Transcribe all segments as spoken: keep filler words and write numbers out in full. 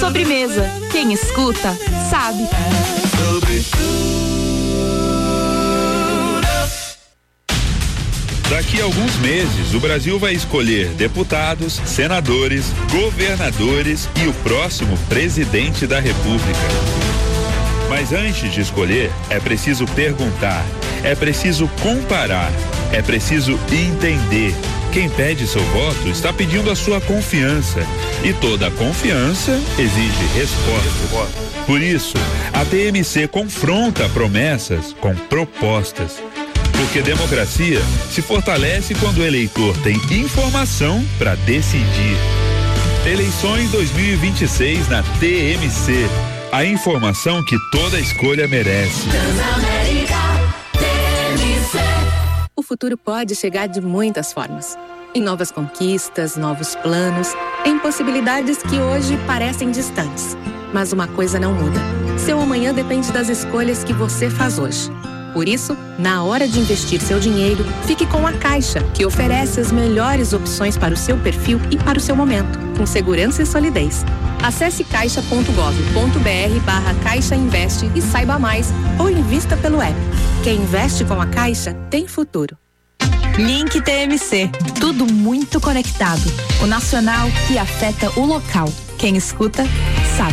Sobremesa. Quem escuta, sabe. Daqui a alguns meses, o Brasil vai escolher deputados, senadores, governadores e o próximo presidente da República. Mas antes de escolher, é preciso perguntar, é preciso comparar, é preciso entender. Quem pede seu voto está pedindo a sua confiança. E toda confiança exige resposta. Por isso, a T M C confronta promessas com propostas. Porque democracia se fortalece quando o eleitor tem informação para decidir. Eleições dois mil e vinte e seis na T M C. A informação que toda escolha merece. O futuro pode chegar de muitas formas. Em novas conquistas, novos planos, em possibilidades que hoje parecem distantes. Mas uma coisa não muda. Seu amanhã depende das escolhas que você faz hoje. Por isso, na hora de investir seu dinheiro, fique com a Caixa, que oferece as melhores opções para o seu perfil e para o seu momento, com segurança e solidez. Acesse caixa ponto gov ponto br barra Caixa Investe e saiba mais, ou invista pelo app. Quem investe com a Caixa tem futuro. Link T M C. Tudo muito conectado. O nacional que afeta o local. Quem escuta, sabe.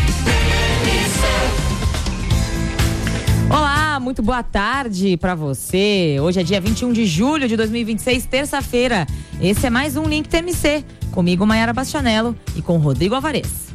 Olá, muito boa tarde pra você. Hoje é dia vinte e um de julho de dois mil e vinte e seis, terça-feira. Esse é mais um Link T M C. Comigo, Maiara Bastianello, e com Rodrigo Alvarez.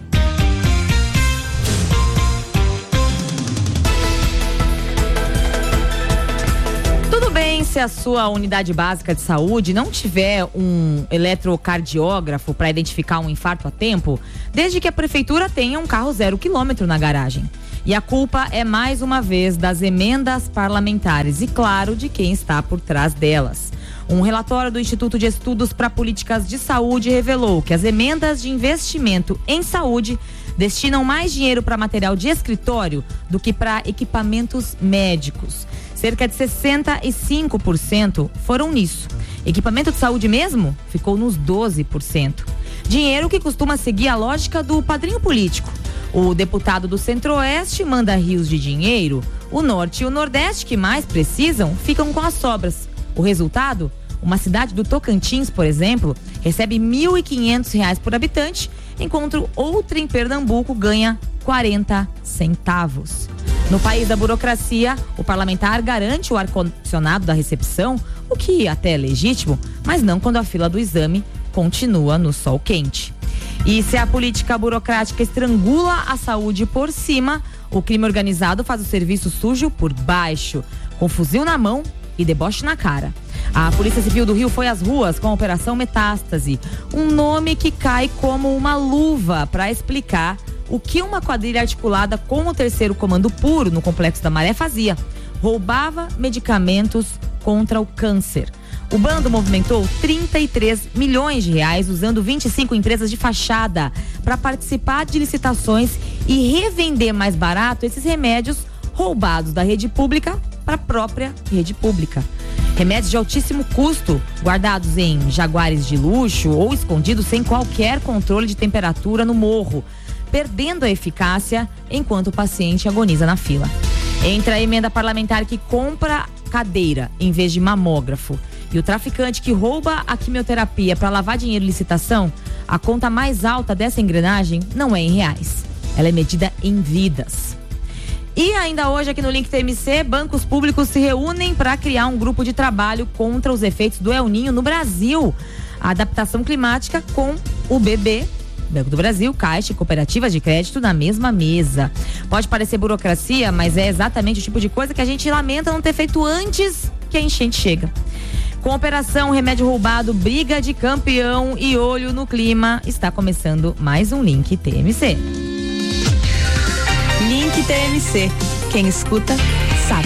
Tudo bem se a sua unidade básica de saúde não tiver um eletrocardiógrafo para identificar um infarto a tempo, desde que a prefeitura tenha um carro zero quilômetro na garagem. E a culpa é, mais uma vez, das emendas parlamentares e, claro, de quem está por trás delas. Um relatório do Instituto de Estudos para Políticas de Saúde revelou que as emendas de investimento em saúde destinam mais dinheiro para material de escritório do que para equipamentos médicos. Cerca de sessenta e cinco por cento foram nisso. Equipamento de saúde mesmo ficou nos doze por cento. Dinheiro que costuma seguir a lógica do padrinho político. O deputado do Centro-Oeste manda rios de dinheiro, o Norte e o Nordeste, que mais precisam, ficam com as sobras. O resultado? Uma cidade do Tocantins, por exemplo, recebe mil e quinhentos reais por habitante, enquanto outra em Pernambuco ganha quarenta centavos. No país da burocracia, o parlamentar garante o ar-condicionado da recepção, o que até é legítimo, mas não quando a fila do exame continua no sol quente. E se a política burocrática estrangula a saúde por cima, o crime organizado faz o serviço sujo por baixo, com fuzil na mão e deboche na cara. A Polícia Civil do Rio foi às ruas com a Operação Metástase, um nome que cai como uma luva para explicar o que uma quadrilha articulada com o terceiro comando puro no Complexo da Maré fazia. Roubava medicamentos contra o câncer. O bando movimentou trinta e três milhões de reais usando vinte e cinco empresas de fachada para participar de licitações e revender mais barato esses remédios roubados da rede pública para a própria rede pública. Remédios de altíssimo custo, guardados em jaguares de luxo ou escondidos sem qualquer controle de temperatura no morro, perdendo a eficácia enquanto o paciente agoniza na fila. Entre a emenda parlamentar que compra cadeira em vez de mamógrafo e o traficante que rouba a quimioterapia para lavar dinheiro em licitação, a conta mais alta dessa engrenagem não é em reais. Ela é medida em vidas. E ainda hoje aqui no Link T M C, bancos públicos se reúnem para criar um grupo de trabalho contra os efeitos do El Ninho no Brasil. A adaptação climática com o B B, Banco do Brasil, Caixa e cooperativas de crédito na mesma mesa. Pode parecer burocracia, mas é exatamente o tipo de coisa que a gente lamenta não ter feito antes que a enchente chega. Com Operação Remédio Roubado, briga de campeão e olho no clima, está começando mais um Link T M C. Link T M C. Quem escuta, sabe.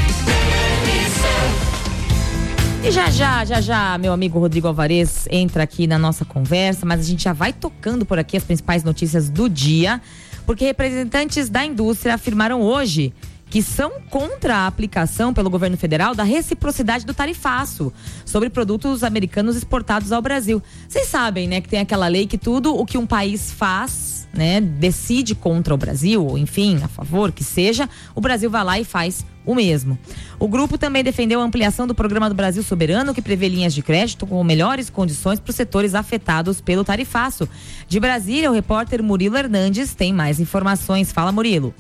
E já já, já já, meu amigo Rodrigo Alvarez entra aqui na nossa conversa, mas a gente já vai tocando por aqui as principais notícias do dia, porque representantes da indústria afirmaram hoje que são contra a aplicação pelo governo federal da reciprocidade do tarifaço sobre produtos americanos exportados ao Brasil. Vocês sabem, né, que tem aquela lei que tudo o que um país faz né, decide contra o Brasil, ou enfim, a favor que seja, o Brasil vai lá e faz o mesmo. O grupo também defendeu a ampliação do programa do Brasil Soberano, que prevê linhas de crédito com melhores condições para os setores afetados pelo tarifaço. De Brasília, o repórter Murilo Hernandes tem mais informações. Fala, Murilo.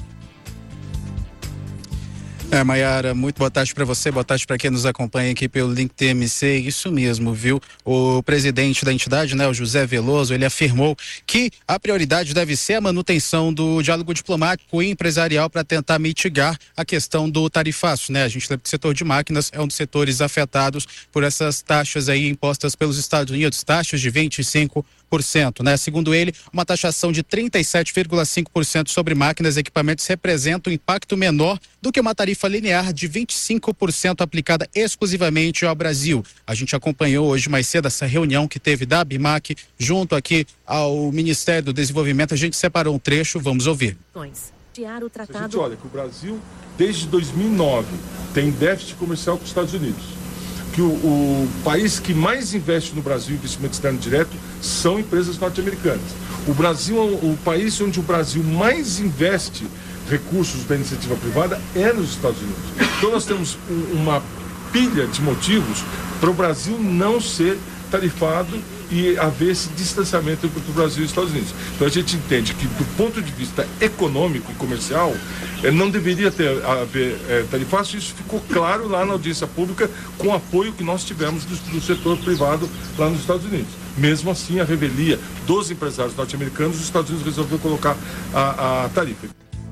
É, Maiara, muito boa tarde para você, boa tarde para quem nos acompanha aqui pelo Link T M C. Isso mesmo, viu? O presidente da entidade, né, o José Veloso, ele afirmou que a prioridade deve ser a manutenção do diálogo diplomático e empresarial para tentar mitigar a questão do tarifaço, né? A gente lembra que o setor de máquinas é um dos setores afetados por essas taxas aí impostas pelos Estados Unidos, taxas de vinte e cinco por cento, né? Segundo ele, uma taxação de trinta e sete vírgula cinco por cento sobre máquinas e equipamentos representa um impacto menor do que uma tarifa linear de vinte e cinco por cento aplicada exclusivamente ao Brasil. A gente acompanhou hoje mais cedo essa reunião que teve da ABIMAQ junto aqui ao Ministério do Desenvolvimento. A gente separou um trecho, vamos ouvir. O tratado... A gente olha que o Brasil, desde dois mil e nove, tem déficit comercial com os Estados Unidos. Que o, o país que mais investe no Brasil, investimento externo direto, são empresas norte-americanas. O Brasil, o país onde o Brasil mais investe recursos da iniciativa privada é nos Estados Unidos. Então nós temos um, uma pilha de motivos para o Brasil não ser tarifado e haver esse distanciamento entre o Brasil e os Estados Unidos. Então a gente entende que, do ponto de vista econômico e comercial, eh, não deveria ter haver eh, tarifaço. Isso ficou claro lá na audiência pública, com o apoio que nós tivemos do, do setor privado lá nos Estados Unidos. Mesmo assim, a revelia dos empresários norte-americanos, os Estados Unidos resolveu colocar a, a tarifa.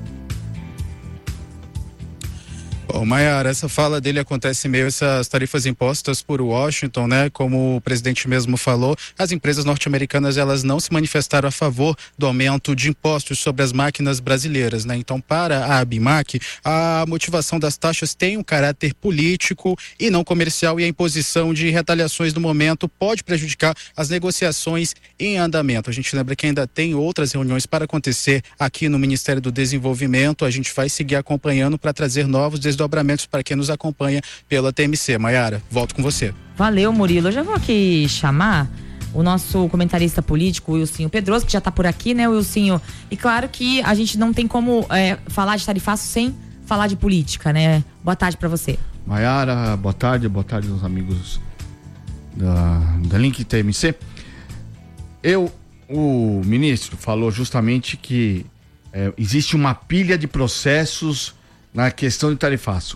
Bom, Maiara, essa fala dele acontece em meio a essas tarifas impostas por Washington, né? Como o presidente mesmo falou, as empresas norte-americanas, elas não se manifestaram a favor do aumento de impostos sobre as máquinas brasileiras, né? Então, para a ABIMAQ, a motivação das taxas tem um caráter político e não comercial, e a imposição de retaliações no momento pode prejudicar as negociações em andamento. A gente lembra que ainda tem outras reuniões para acontecer aqui no Ministério do Desenvolvimento. A gente vai seguir acompanhando para trazer novos desdobramentos para quem nos acompanha pela T M C. Maiara, volto com você. Valeu, Murilo. Eu já vou aqui chamar o nosso comentarista político, o Wilsinho Pedroso, que já está por aqui, né, Wilsinho? E claro que a gente não tem como é, falar de tarifaço sem falar de política, né? Boa tarde para você. Maiara, boa tarde, boa tarde aos amigos da, da Link T M C. Eu, o ministro falou justamente que é, existe uma pilha de processos na questão de tarifaço.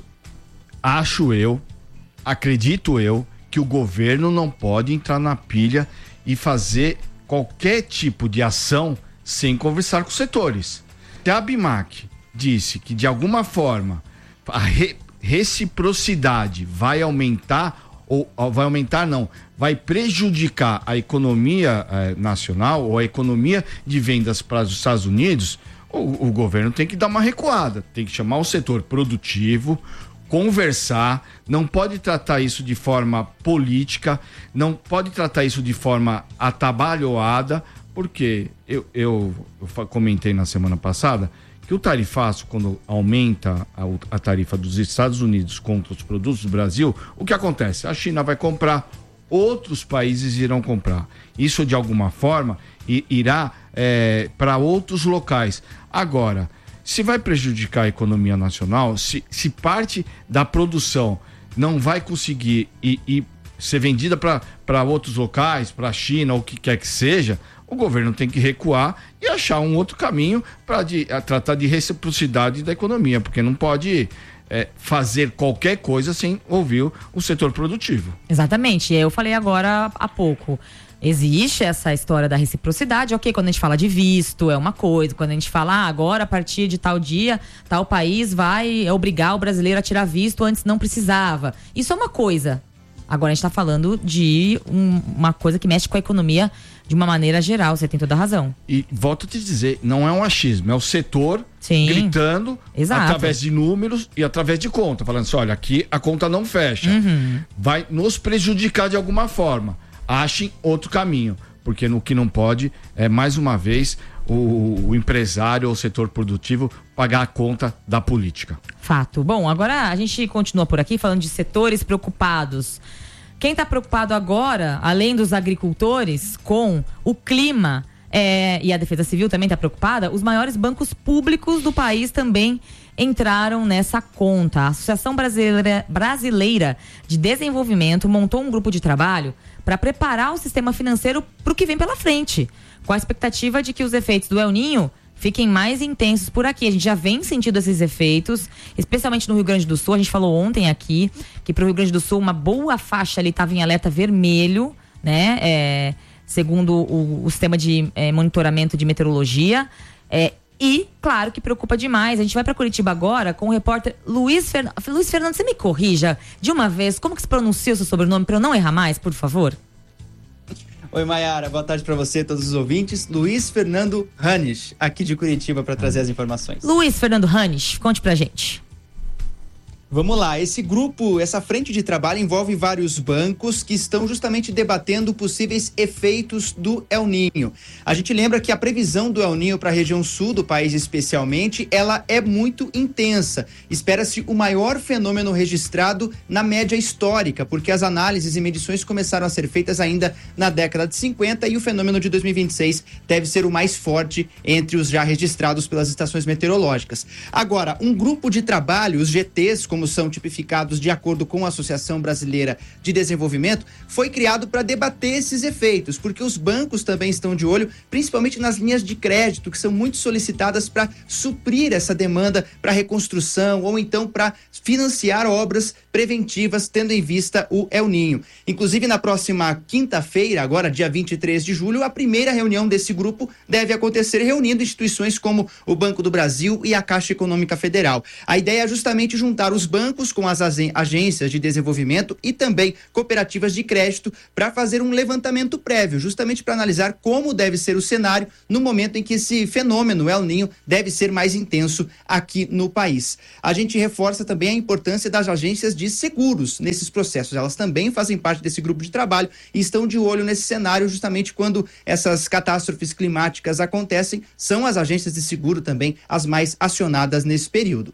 Acho eu, acredito eu, que o governo não pode entrar na pilha e fazer qualquer tipo de ação sem conversar com os setores. Se a ABIMAQ disse que de alguma forma a re- reciprocidade vai aumentar, ou, ou vai aumentar não, vai prejudicar a economia eh, nacional ou a economia de vendas para os Estados Unidos, O, o governo tem que dar uma recuada, tem que chamar o setor produtivo, conversar, não pode tratar isso de forma política, não pode tratar isso de forma atabalhoada, porque eu, eu, eu comentei na semana passada que o tarifaço, quando aumenta a, a tarifa dos Estados Unidos contra os produtos do Brasil, o que acontece? A China vai comprar, outros países irão comprar. Isso, de alguma forma, irá é, para outros locais. Agora, se vai prejudicar a economia nacional, se, se parte da produção não vai conseguir ir, ir ser vendida para outros locais, para a China, ou o que quer que seja, o governo tem que recuar e achar um outro caminho para tratar de reciprocidade da economia, porque não pode é, fazer qualquer coisa sem ouvir o, o setor produtivo. Exatamente, eu falei agora há pouco. Existe essa história da reciprocidade, ok, quando a gente fala de visto é uma coisa, quando a gente fala ah, agora a partir de tal dia, tal país vai obrigar o brasileiro a tirar visto, antes não precisava. Isso é uma coisa. Agora a gente está falando de um, uma coisa que mexe com a economia de uma maneira geral, você tem toda a razão. E volto a te dizer, não é um achismo, é o setor Sim, gritando exato, através de números e através de conta, falando assim, olha, aqui a conta não fecha, uhum, vai nos prejudicar de alguma forma. Achem outro caminho, porque no que não pode é, mais uma vez, o, o empresário ou o setor produtivo pagar a conta da política. Fato. Bom, agora a gente continua por aqui falando de setores preocupados. Quem está preocupado agora, além dos agricultores, com o clima, É, e a Defesa Civil também está preocupada, os maiores bancos públicos do país também entraram nessa conta. A Associação Brasileira, Brasileira de Desenvolvimento montou um grupo de trabalho para preparar o sistema financeiro para o que vem pela frente, com a expectativa de que os efeitos do El Niño fiquem mais intensos por aqui. A gente já vem sentindo esses efeitos, especialmente no Rio Grande do Sul. A gente falou ontem aqui que para o Rio Grande do Sul uma boa faixa ali estava em alerta vermelho, né? É, segundo o, o sistema de é, monitoramento de meteorologia. É, E, claro, que preocupa demais. A gente vai para Curitiba agora com o repórter Luiz Fernando. Luiz Fernando, você me corrija de uma vez, como que se pronuncia o seu sobrenome para eu não errar mais, por favor? Oi, Mayara, boa tarde para você e todos os ouvintes. Luiz Fernando Hanisch, aqui de Curitiba, para trazer as informações. Luiz Fernando Hanisch, conte pra gente. Vamos lá, esse grupo, essa frente de trabalho envolve vários bancos que estão justamente debatendo possíveis efeitos do El Niño. A gente lembra que a previsão do El Niño para a região sul do país especialmente, ela é muito intensa. Espera-se o maior fenômeno registrado na média histórica, porque as análises e medições começaram a ser feitas ainda na década de cinquenta e o fenômeno de dois mil e vinte e seis deve ser o mais forte entre os já registrados pelas estações meteorológicas. Agora, um grupo de trabalho, os G Tês, como são tipificados de acordo com a Associação Brasileira de Desenvolvimento, foi criado para debater esses efeitos, porque os bancos também estão de olho, principalmente nas linhas de crédito, que são muito solicitadas para suprir essa demanda para reconstrução ou então para financiar obras preventivas, tendo em vista o El Niño. Inclusive, na próxima quinta-feira, agora dia vinte e três de julho, a primeira reunião desse grupo deve acontecer, reunindo instituições como o Banco do Brasil e a Caixa Econômica Federal. A ideia é justamente juntar os bancos com as agências de desenvolvimento e também cooperativas de crédito para fazer um levantamento prévio, justamente para analisar como deve ser o cenário no momento em que esse fenômeno El Niño deve ser mais intenso aqui no país. A gente reforça também a importância das agências de seguros nesses processos. Elas também fazem parte desse grupo de trabalho e estão de olho nesse cenário justamente quando essas catástrofes climáticas acontecem. São as agências de seguro também as mais acionadas nesse período.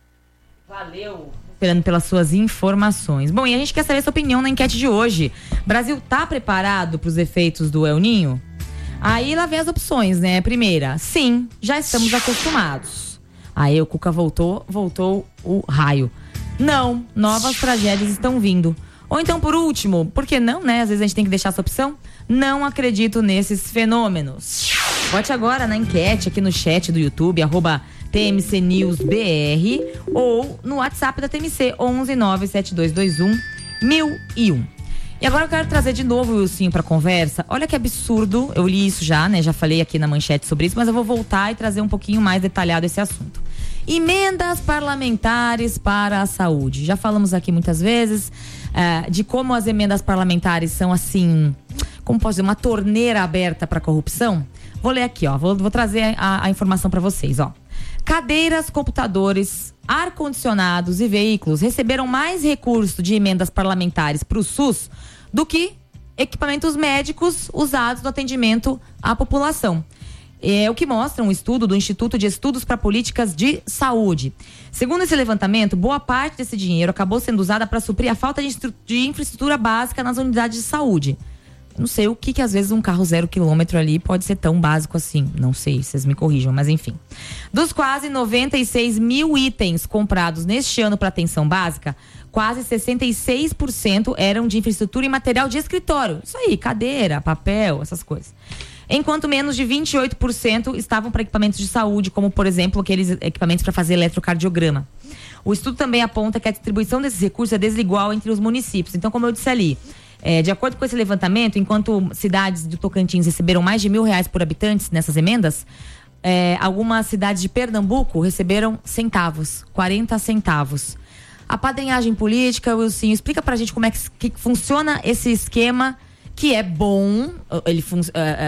Valeu, Fernando, pelas suas informações. Bom, e a gente quer saber a sua opinião na enquete de hoje. Brasil tá preparado para os efeitos do El Niño? Aí lá vem as opções, né? Primeira, sim, já estamos acostumados. Aí o Cuca voltou, voltou o raio. Não, novas tragédias estão vindo. Ou então, por último, por que não, né? Às vezes a gente tem que deixar essa opção. Não acredito nesses fenômenos. Vote agora na enquete aqui no chat do YouTube, arroba T M C News B R, ou no WhatsApp da T M C, onze nove sete dois dois um mil e um. E agora eu quero trazer de novo o Wilsinho pra conversa. Olha que absurdo, eu li isso já, né? Já falei aqui na manchete sobre isso, mas eu vou voltar e trazer um pouquinho mais detalhado esse assunto. Emendas parlamentares para a saúde. Já falamos aqui muitas vezes uh, de como as emendas parlamentares são assim, como posso dizer, uma torneira aberta para corrupção. Vou ler aqui, ó, vou, vou trazer a, a informação para vocês, ó. Cadeiras, computadores, ar-condicionados e veículos receberam mais recurso de emendas parlamentares para o SUS do que equipamentos médicos usados no atendimento à população. É o que mostra um estudo do Instituto de Estudos para Políticas de Saúde. Segundo esse levantamento, boa parte desse dinheiro acabou sendo usada para suprir a falta de, de infraestrutura básica nas unidades de saúde. Não sei o que que às vezes um carro zero quilômetro ali pode ser tão básico assim. Não sei, vocês me corrijam, mas enfim. Dos quase noventa e seis mil itens comprados neste ano para atenção básica, quase sessenta e seis por cento eram de infraestrutura e material de escritório. Isso aí, cadeira, papel, essas coisas. Enquanto menos de vinte e oito por cento estavam para equipamentos de saúde, como, por exemplo, aqueles equipamentos para fazer eletrocardiograma. O estudo também aponta que a distribuição desses recursos é desigual entre os municípios. Então, como eu disse ali, É, de acordo com esse levantamento, enquanto cidades do Tocantins receberam mais de mil reais por habitante nessas emendas, é, algumas cidades de Pernambuco receberam centavos, quarenta centavos. A padrinhagem política, Wilson, explica pra gente como é que, que funciona esse esquema, que é bom, ele fun, uh,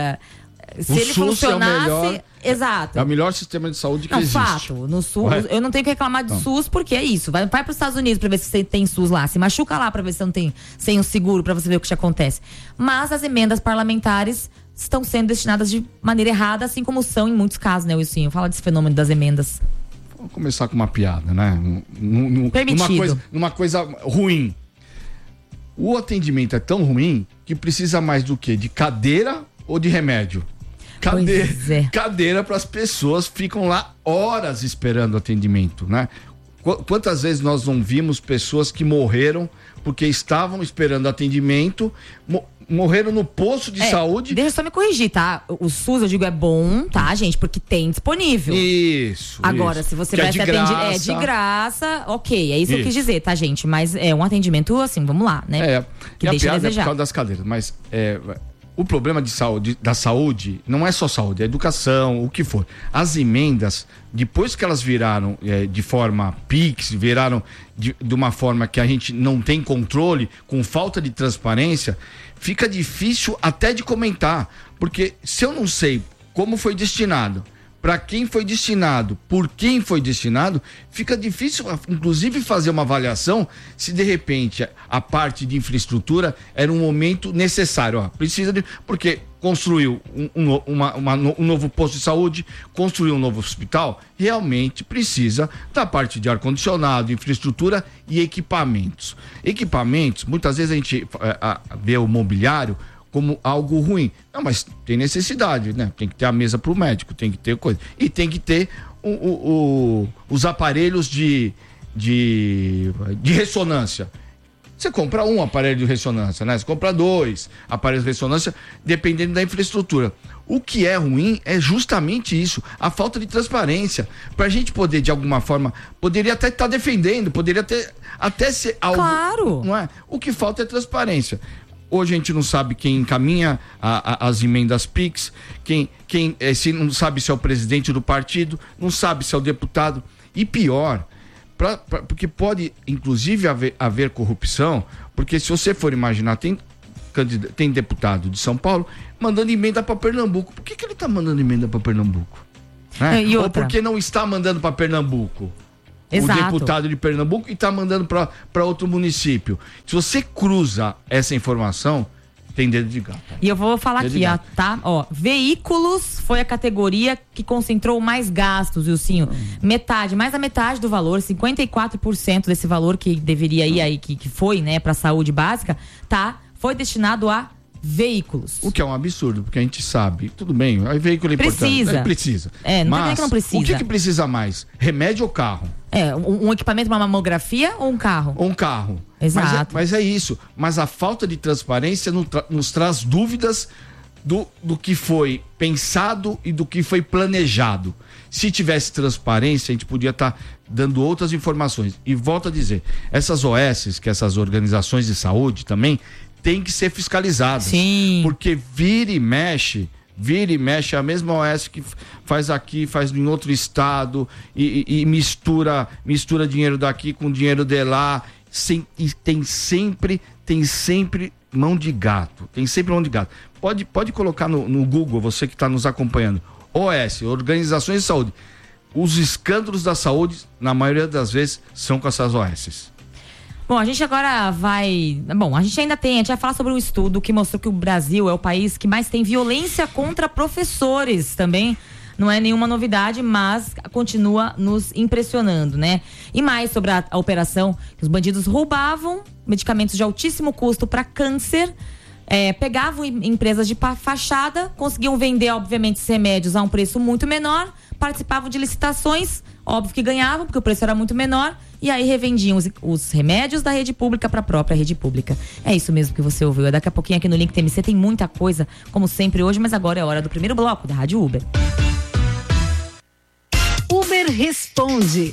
uh, se o ele SUS funcionasse... É o melhor, exato. É o melhor sistema de saúde que não, existe. Fato, no SUS, Ué? eu não tenho que reclamar do não. SUS, porque é isso. Vai, vai para os Estados Unidos para ver se você tem SUS lá. Se machuca lá para ver se você não tem sem o seguro, para você ver o que te acontece. Mas as emendas parlamentares estão sendo destinadas de maneira errada, assim como são em muitos casos, né, Wilson? Fala desse fenômeno das emendas. Vamos começar com uma piada, né? Num, Permitido. Numa coisa, numa coisa ruim. O atendimento é tão ruim que precisa mais do quê? De cadeira ou de remédio? cadeira, é. cadeira para as pessoas, ficam lá horas esperando atendimento, né? Quantas vezes nós não vimos pessoas que morreram porque estavam esperando atendimento, mo- morreram no posto de é, saúde. Deixa eu só me corrigir, tá? O SUS, eu digo, é bom, tá, gente? Porque tem disponível. Isso. Agora, isso. se você que vai é ser atendido. É de graça, ok. É isso, isso que eu quis dizer, tá, gente? Mas é um atendimento, assim, vamos lá, né? É. Que e a deixa piada a desejar. é por causa das cadeiras, mas é, o problema de saúde, da saúde não é só saúde, é educação, o que for. As emendas, depois que elas viraram é, de forma Pix, viraram de, de uma forma que a gente não tem controle, com falta de transparência, fica difícil até de comentar. Porque se eu não sei como foi destinado, para quem foi destinado, por quem foi destinado, fica difícil, inclusive, fazer uma avaliação se de repente a parte de infraestrutura era um momento necessário. Ó, precisa de. Porque construiu um, um, uma, uma, um novo posto de saúde, construiu um novo hospital, realmente precisa da parte de ar-condicionado, infraestrutura e equipamentos. Equipamentos, muitas vezes a gente a, a, vê o mobiliário como algo ruim. Não, mas tem necessidade, né? Tem que ter a mesa para o médico, tem que ter coisa. E tem que ter o, o, o, os aparelhos de, de, de ressonância. Você compra um aparelho de ressonância, né? Você compra dois aparelhos de ressonância, dependendo da infraestrutura. O que é ruim é justamente isso, a falta de transparência. Para a gente poder, de alguma forma, poderia até estar defendendo, poderia até, até ser algo... Claro! Não é? O que falta é transparência. Hoje a gente não sabe quem encaminha a, a, as emendas Pix, quem, quem é, se não sabe se é o presidente do partido, não sabe se é o deputado. E pior, pra, pra, porque pode inclusive haver, haver corrupção, porque se você for imaginar, tem, tem deputado de São Paulo mandando emenda para Pernambuco. Por que, que ele está mandando emenda para Pernambuco? Né? E Ou por que não está mandando para Pernambuco? Exato. O deputado de Pernambuco e está mandando para outro município. Se você cruza essa informação, tem dedo de gato. E eu vou falar dedo aqui, ó, tá? Ó, veículos foi a categoria que concentrou mais gastos, Wilsinho. Hum. Metade, mais da metade do valor, cinquenta e quatro por cento desse valor que deveria ir aí, que, que foi, né, para saúde básica, tá? Foi destinado a veículos. O que é um absurdo, porque a gente sabe, tudo bem, o veículo é importante. Precisa. É, precisa. É, não Mas que não precisa. O que, que precisa mais? Remédio ou carro? É, um, um equipamento, uma mamografia ou um carro? Ou um carro. Exato. Mas é, mas é isso. Mas a falta de transparência nos, tra- nos traz dúvidas do, do que foi pensado e do que foi planejado. Se tivesse transparência, a gente podia estar tá dando outras informações. E volto a dizer, essas O S, que essas organizações de saúde também, tem que ser fiscalizadas. Sim. Porque vira e mexe, vira e mexe, é a mesma O S que faz aqui, faz em outro estado e, e, e mistura, mistura dinheiro daqui com dinheiro de lá. Sem, e tem sempre, tem sempre mão de gato. Tem sempre mão de gato. Pode, pode colocar no, no Google, você que está nos acompanhando. O S, Organizações de Saúde. Os escândalos da saúde, na maioria das vezes, são com essas O S. Bom, a gente agora vai... Bom, a gente ainda tem... A gente vai falar sobre um estudo que mostrou que o Brasil é o país que mais tem violência contra professores. Também não é nenhuma novidade, mas continua nos impressionando, né? E mais sobre a, a operação que os bandidos roubavam medicamentos de altíssimo custo para câncer, é, pegavam em, empresas de fachada, conseguiam vender, obviamente, esses remédios a um preço muito menor, participavam de licitações, óbvio que ganhavam, porque o preço era muito menor, e aí revendiam os, os remédios da rede pública para a própria rede pública. É isso mesmo que você ouviu. Daqui a pouquinho aqui no Link T M C tem muita coisa, como sempre hoje, mas agora é hora do primeiro bloco da Rádio Uber. Uber Responde.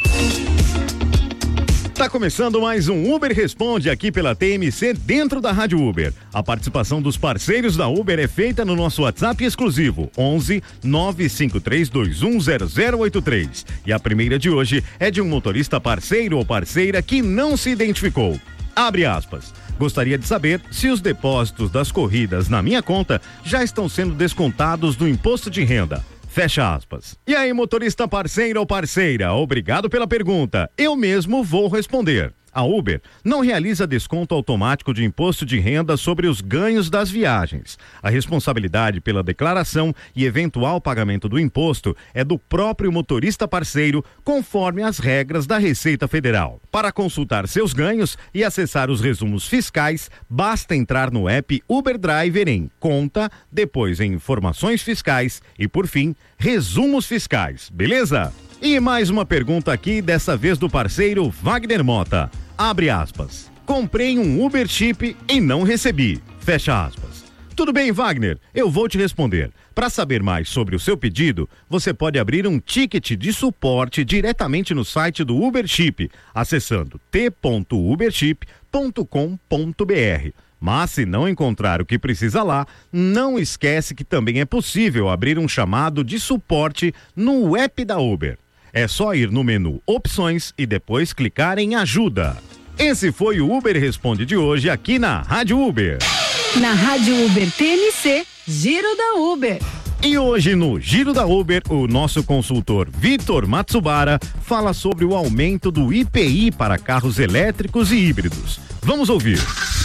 Tá começando mais um Uber Responde aqui pela T M C dentro da Rádio Uber. A participação dos parceiros da Uber é feita no nosso WhatsApp exclusivo onze nove cinco três dois um zero zero oito três. E a primeira de hoje é de um motorista parceiro ou parceira que não se identificou. Abre aspas. Gostaria de saber se os depósitos das corridas na minha conta já estão sendo descontados do imposto de renda. Fecha aspas. E aí, motorista parceiro ou parceira, obrigado pela pergunta. Eu mesmo vou responder. A Uber não realiza desconto automático de imposto de renda sobre os ganhos das viagens. A responsabilidade pela declaração e eventual pagamento do imposto é do próprio motorista parceiro, conforme as regras da Receita Federal. Para consultar seus ganhos e acessar os resumos fiscais, basta entrar no app Uber Driver em Conta, depois em Informações Fiscais e, por fim, Resumos Fiscais. Beleza? E mais uma pergunta aqui, dessa vez do parceiro Wagner Mota. Abre aspas. Comprei um Uber Chip e não recebi. Fecha aspas. Tudo bem, Wagner? Eu vou te responder. Para saber mais sobre o seu pedido, você pode abrir um ticket de suporte diretamente no site do Uber Chip, acessando t ponto uberchip ponto com ponto b r. Mas se não encontrar o que precisa lá, não esquece que também é possível abrir um chamado de suporte no app da Uber. É só ir no menu Opções e depois clicar em Ajuda. Esse foi o Uber Responde de hoje aqui na Rádio Uber. Na Rádio Uber T M C, Giro da Uber. E hoje no Giro da Uber, o nosso consultor Vitor Matsubara fala sobre o aumento do I P I para carros elétricos e híbridos. Vamos ouvir.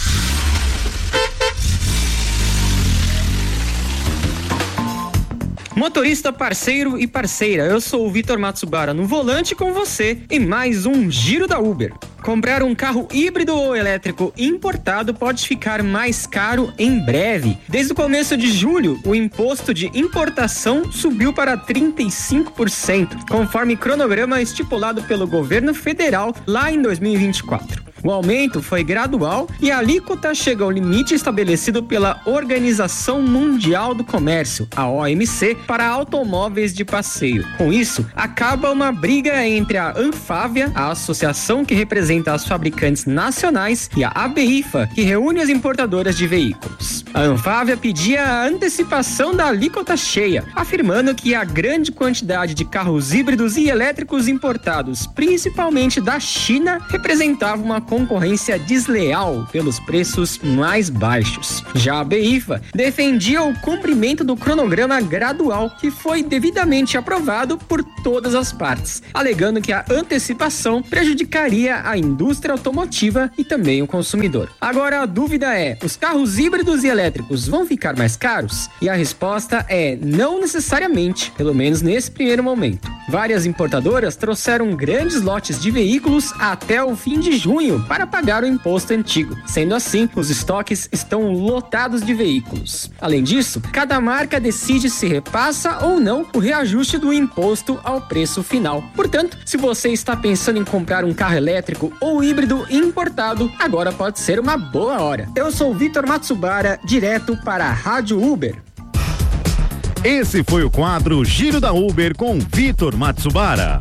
Motorista parceiro e parceira, eu sou o Vitor Matsubara no volante com você em mais um Giro da Uber. Comprar um carro híbrido ou elétrico importado pode ficar mais caro em breve. Desde o começo de julho, o imposto de importação subiu para trinta e cinco por cento, conforme cronograma estipulado pelo governo federal lá em dois mil e vinte e quatro. O aumento foi gradual e a alíquota chega ao limite estabelecido pela Organização Mundial do Comércio, a O M C, para automóveis de passeio. Com isso, acaba uma briga entre a Anfávia, a associação que representa as fabricantes nacionais, e a ABIFA, que reúne as importadoras de veículos. A Anfávia pedia a antecipação da alíquota cheia, afirmando que a grande quantidade de carros híbridos e elétricos importados, principalmente da China, representava uma concorrência desleal pelos preços mais baixos. Já a ABIFA defendia o cumprimento do cronograma gradual que foi devidamente aprovado por todas as partes, alegando que a antecipação prejudicaria a indústria automotiva e também o consumidor. Agora a dúvida é, os carros híbridos e elétricos vão ficar mais caros? E a resposta é não necessariamente, pelo menos nesse primeiro momento. Várias importadoras trouxeram grandes lotes de veículos até o fim de junho para pagar o imposto antigo. Sendo assim, os estoques estão lotados de veículos. Além disso, cada marca decide se repassa ou não o reajuste do imposto ao preço final. Portanto, se você está pensando em comprar um carro elétrico ou híbrido importado, agora pode ser uma boa hora. Eu sou o Vitor Matsubara, direto para a Rádio Uber. Esse foi o quadro Giro da Uber com Vitor Matsubara.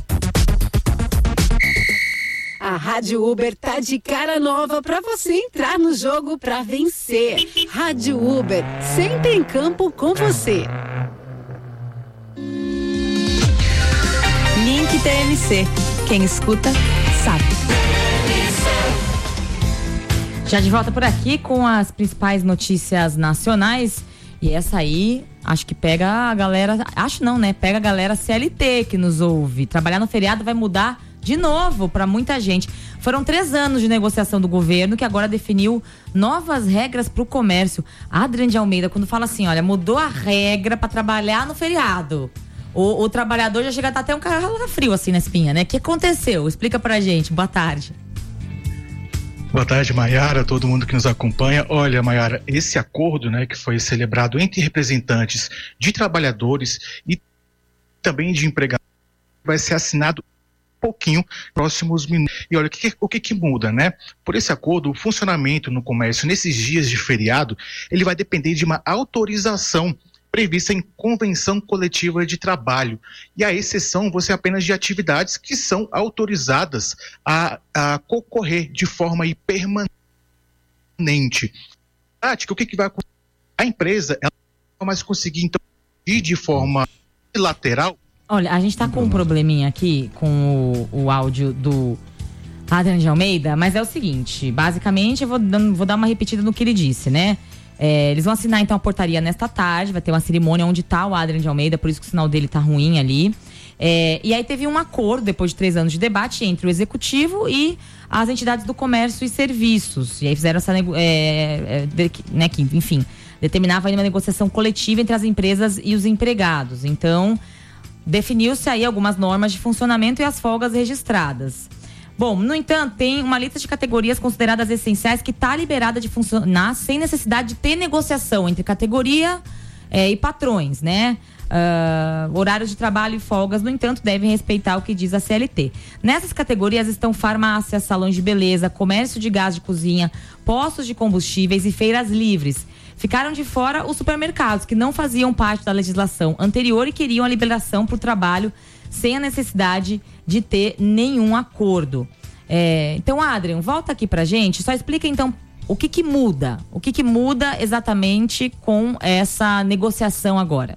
A Rádio Uber tá de cara nova pra você entrar no jogo pra vencer. Rádio Uber, sempre em campo com você. Link T M C. Quem escuta, sabe. Já de volta por aqui com as principais notícias nacionais. E essa aí, acho que pega a galera, acho não, né? Pega a galera C L T que nos ouve. Trabalhar no feriado vai mudar de novo para muita gente. Foram três anos de negociação do governo que agora definiu novas regras para o comércio. Adriane de Almeida, quando fala assim, olha, mudou a regra para trabalhar no feriado. O, o trabalhador já chega a estar até um carro frio assim na espinha, né? O que aconteceu? Explica pra gente. Boa tarde. Boa tarde, Maiara, todo mundo que nos acompanha. Olha, Maiara, esse acordo, né, que foi celebrado entre representantes de trabalhadores e também de empregadores vai ser assinado pouquinho próximos minutos. E olha, o que, o que que muda, né? Por esse acordo, o funcionamento no comércio nesses dias de feriado, ele vai depender de uma autorização prevista em convenção coletiva de trabalho. E a exceção vai ser apenas de atividades que são autorizadas a, a concorrer de forma permanente. Na prática, o que, que vai acontecer? A empresa ela não vai mais conseguir, então, ir de forma bilateral. Olha, a gente tá com um probleminha aqui com o, o áudio do Adriane de Almeida, mas é o seguinte, basicamente eu vou, dando, vou dar uma repetida no que ele disse, né? É, eles vão assinar então a portaria nesta tarde, vai ter uma cerimônia onde tá o Adriane de Almeida, por isso que o sinal dele tá ruim ali. É, e aí teve um acordo, depois de três anos de debate, entre o executivo e as entidades do comércio e serviços. E aí fizeram essa, nego- é, é, de, né, que, enfim, determinava aí uma negociação coletiva entre as empresas e os empregados. Então, definiu-se aí algumas normas de funcionamento e as folgas registradas. Bom, no entanto, tem uma lista de categorias consideradas essenciais que está liberada de funcionar sem necessidade de ter negociação entre categoria é, e patrões, né? Uh, horários de trabalho e folgas, no entanto, devem respeitar o que diz a C L T. Nessas categorias estão farmácias, salões de beleza, comércio de gás de cozinha, postos de combustíveis e feiras livres. Ficaram de fora os supermercados, que não faziam parte da legislação anterior e queriam a liberação para o trabalho sem a necessidade de ter nenhum acordo. É, então, Adrian, volta aqui pra gente, só explica então o que que muda, o que que muda exatamente com essa negociação agora.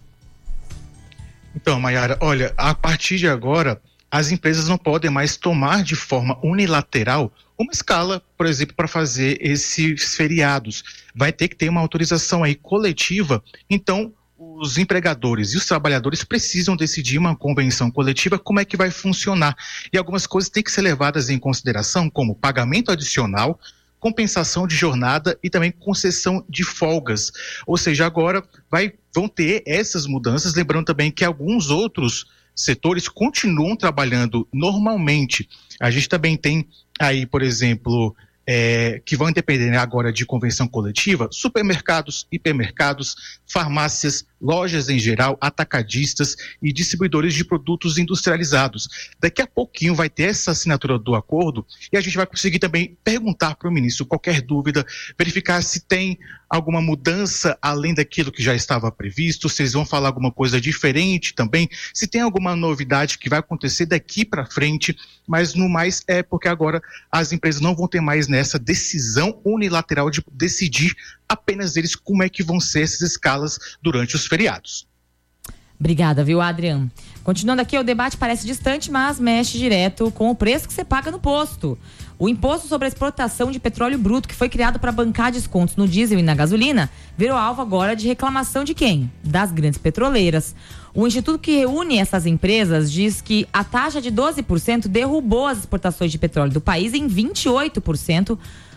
Então, Mayara, olha, a partir de agora, as empresas não podem mais tomar de forma unilateral uma escala, por exemplo, para fazer esses feriados. Vai ter que ter uma autorização aí coletiva. Então, os empregadores e os trabalhadores precisam decidir uma convenção coletiva, como é que vai funcionar. E algumas coisas têm que ser levadas em consideração, como pagamento adicional, compensação de jornada e também concessão de folgas. Ou seja, agora vai, vão ter essas mudanças, lembrando também que alguns outros setores continuam trabalhando normalmente. A gente também tem aí, por exemplo, é, que vão depender agora de convenção coletiva, supermercados, hipermercados, farmácias, lojas em geral, atacadistas e distribuidores de produtos industrializados. Daqui a pouquinho vai ter essa assinatura do acordo e a gente vai conseguir também perguntar para o ministro qualquer dúvida, verificar se tem alguma mudança além daquilo que já estava previsto, se eles vão falar alguma coisa diferente também, se tem alguma novidade que vai acontecer daqui para frente, mas no mais é porque agora as empresas não vão ter mais nessa decisão unilateral de decidir apenas eles como é que vão ser essas escalas durante os feriados. Obrigada, viu, Adrian? Continuando aqui, o debate parece distante, mas mexe direto com o preço que você paga no posto. O imposto sobre a exportação de petróleo bruto, que foi criado para bancar descontos no diesel e na gasolina, virou alvo agora de reclamação de quem? Das grandes petroleiras. O instituto que reúne essas empresas diz que a taxa de doze por cento derrubou as exportações de petróleo do país em vinte e oito por cento